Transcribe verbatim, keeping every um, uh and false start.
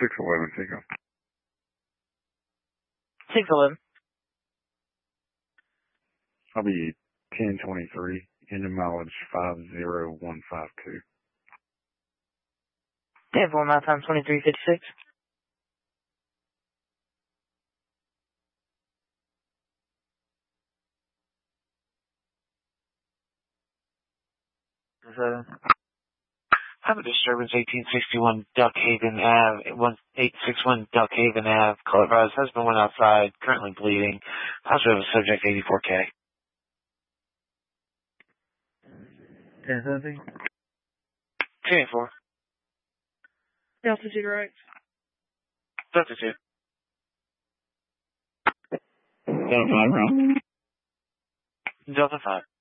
six eleven, take off. six eleven. I'll be ten twenty-three, engine mileage five zero one five two. ten four, my time twenty-three fifty-six. seven. Have a disturbance, eighteen sixty-one Duck Haven Ave, eighteen sixty-one Duck Haven Ave, Colorado. Husband went outside, currently bleeding. Hospital subject, eighty-four K. ten something. two eighty-four. Delta two, right? Delta two. Delta five, round. Delta five.